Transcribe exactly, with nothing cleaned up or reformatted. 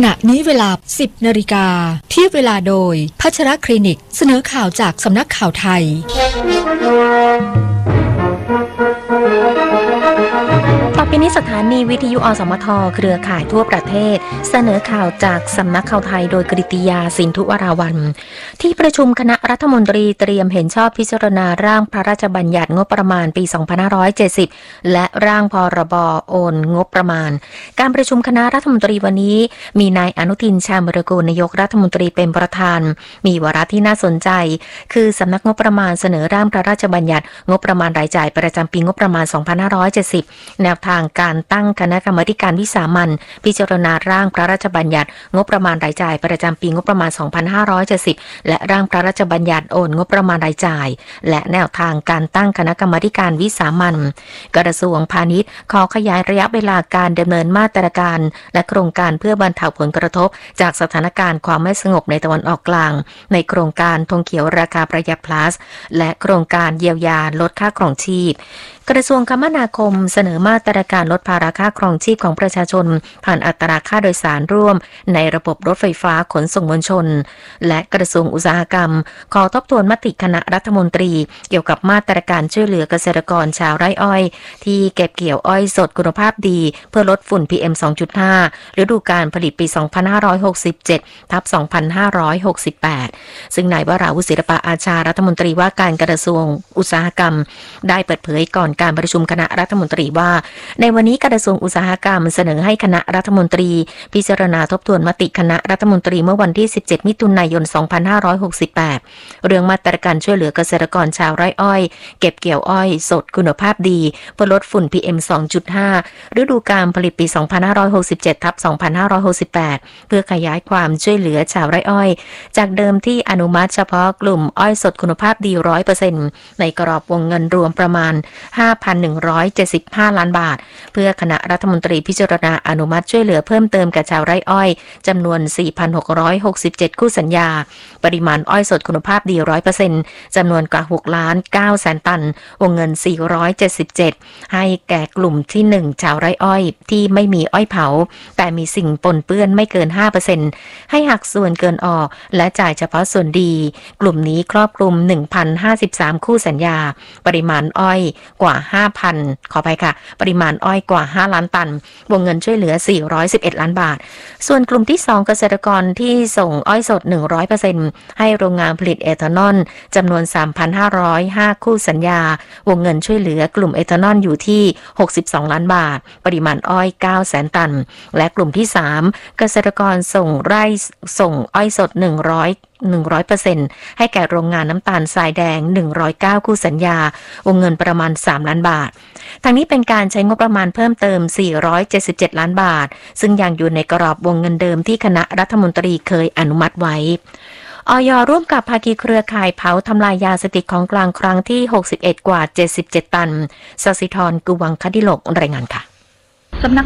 ณะนี้เวลา สิบนาฬิกาเทียบเวลาโดยพัชรคลินิกเสนอข่าวจากสำนักข่าวไทยต่อไปนี้สถานีวิทยุอสมทเครือข่ายทั่วประเทศเสนอข่าวจากสำนักข่าวไทยโดยกฤติยาสินธุวราวัลย์ที่ประชุมคณะรัฐมนตรีเตรียมเห็นชอบพิจารณาร่างพระราชบัญญัติงบประมาณปี สองพันห้าร้อยเจ็ดสิบ และร่างพรบโอนงบประมาณการประชุมคณะรัฐมนตรีวันนี้มีนายอนุทินชาญวิรากูลนายกรัฐมนตรีเป็นประธานมีวาระที่น่าสนใจคือสำนักงบประมาณเสนอร่างพระราชบัญญัติงบประมาณรายจ่ายประจำปีงบประมาณ สองพันห้าร้อยเจ็ดสิบ แนวทางการตั้งคณะกรรมาการวิสามัญพิจารณาร่างพระราชบัญญัติงบประมาณรายจ่ายประจำปีงบประมาณ สองพันห้าร้อยเจ็ดสิบ และร่างพระราชบัญญัติโอนงบประมาณรายจ่ายและแนวทางการตั้งคณะกรรมาการวิสามัญกระทรวงพาณิชย์ขอขยายระยะเวลาการดำเนินมาตรการและโครงการเพื่อบรรเทาผลกระทบจากสถานการณ์ความไม่สงบในตะวันออกกลางในโครงการธงเขียวราคาประหยัด plus และโครงการเยียวยาลดค่าครองชีพกระทรวงคมนาคมเสนอมาตรการลดภาระค่าครองชีพของประชาชนผ่านอัตราค่าโดยสารร่วมในระบบรถไฟฟ้าขนส่งมวลชนและกระทรวงอุตสาหกรรมขอทบทวนมติคณะรัฐมนตรีเกี่ยวกับมาตรการช่วยเหลือเกษตรกรชาวไร่อ้อยที่เก็บเกี่ยวอ้อยสดคุณภาพดีเพื่อลดฝุ่น พี เอ็ม สองจุดห้า ฤดูกาลผลิตปี สองพันห้าร้อยหกสิบเจ็ด ทับ สองพันห้าร้อยหกสิบแปด ซึ่งนายวราวุฒิศิลปะอาชารัฐมนตรีว่าการกระทรวงอุตสาหกรรมได้เปิดเผยก่อนการประชุมคณะรัฐมนตรีว่าในวันนี้กระทรวงอุตสาหกรรมเสนอให้คณะรัฐมนตรีพิจารณาทบทวนมติคณะรัฐมนตรีเมื่อวันที่สิบเจ็ดมิถุนายนสองพันห้าร้อยหกสิบแปดเรื่องมาตรการช่วยเหลือเกษตรกรชาวไร่อ้อยเก็บเกี่ยวอ้อยสดคุณภาพดีเพื่อลดฝุ่น พี เอ็ม สองจุดห้า ฤดูกาลผลิตปี สองพันห้าร้อยหกสิบเจ็ด ทับ สองพันห้าร้อยหกสิบแปด เพื่อขยายความช่วยเหลือชาวไร่อ้อยจากเดิมที่อนุมัติเฉพาะกลุ่มอ้อยสดคุณภาพดี ร้อยเปอร์เซ็นต์ ในกรอบวงเงินรวมประมาณ ห้าพันหนึ่งร้อยเจ็ดสิบห้า ล้านบาทเพื่อคณะรัฐมนตรีพิจารณาอนุมัติช่วยเหลือเพิ่มเติมกับชาวไร่อ้อยจำนวน สี่พันหกร้อยหกสิบเจ็ด คู่สัญญาปริมาณอ้อยสดคุณภาพดี ร้อยเปอร์เซ็นต์ จำนวนกว่าหกล้านเก้าแสนตันวงเงินสี่ร้อยเจ็ดสิบเจ็ดให้แก่กลุ่มที่หนึ่งชาวไร่อ้อยที่ไม่มีอ้อยเผาแต่มีสิ่งปนเปื้อนไม่เกิน ห้าเปอร์เซ็นต์ ให้หักส่วนเกินออกและจ่ายเฉพาะส่วนดีกลุ่มนี้ครอบคลุม หนึ่งพันห้าสิบสาม คู่สัญญาปริมาณอ้อยกว่า ห้าพัน ขอไปค่ะปริมาณอ้อยกว่าห้าล้านตันวงเงินช่วยเหลือสี่ร้อยสิบเอ็ดล้านบาทส่วนกลุ่มที่สองเกษตรกรที่ส่งอ้อยสด หนึ่งร้อยเปอร์เซ็นต์ ให้โรงงานผลิตเอทานอลจำนวน สามพันห้าร้อยห้า คู่สัญญาวงเงินช่วยเหลือกลุ่มเอทานอลอยู่ที่หกสิบสองล้านบาทปริมาณอ้อยเก้าแสนตันและกลุ่มที่สามเกษตรกรส่งไร่ส่งอ้อยสด หนึ่งร้อย หนึ่งร้อยเปอร์เซ็นต์ ให้แก่โรงงานน้ำตาลทรายแดงหนึ่งร้อยเก้าคู่สัญญาวงเงินประมาณสามล้านบาททางนี้เป็นการใช้งบประมาณเพิ่มเติมสี่ร้อยเจ็ดสิบเจ็ดล้านบาทซึ่งยังอยู่ในกรอบวงเงินเดิมที่คณะรัฐมนตรีเคยอนุมัติไว้อย.ร่วมกับภาคีเครือข่ายเผาทำลายยาเสพติดของกลางครั้งที่หกสิบเอ็ดกว่าเจ็ดสิบเจ็ดตันสศิธรกุวังคดิโลกรายงานค่ะสำนัก